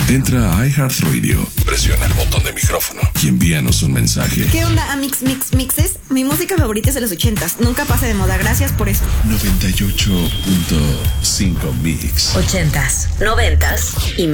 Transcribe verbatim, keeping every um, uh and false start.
Entra a iHeartRadio, presiona el botón de micrófono y envíanos un mensaje. ¿Qué onda, Amix Mix Mixes? Mi música favorita es de los ochentas. Nunca pasa de moda. Gracias por esto. noventa y ocho punto cinco Mix. Ochentas, noventas y